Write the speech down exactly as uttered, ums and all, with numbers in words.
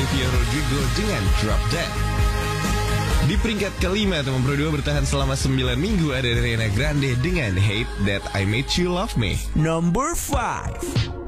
Olivia Rodrigo dengan Drop Dead. Di peringkat kelima, atau nomor dua bertahan selama sembilan minggu, ada Ariana Grande dengan Hate That I Made You Love Me. Number five.